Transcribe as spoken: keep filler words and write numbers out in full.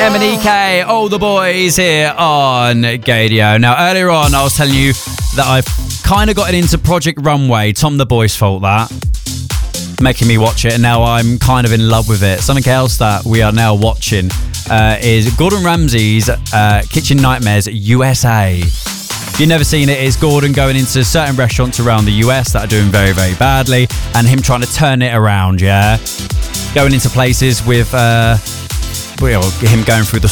M and E K, all the boys here on Gadio. Now, earlier on, I was telling you that I've kind of gotten into Project Runway. Tom the Boy's fault, that. Making me watch it, and now I'm kind of in love with it. Something else that we are now watching uh, is Gordon Ramsay's uh, Kitchen Nightmares U S A. If you've never seen it, it's Gordon going into certain restaurants around the U S that are doing very, very badly, and him trying to turn it around, yeah? Going into places with... Uh, Well, him going through the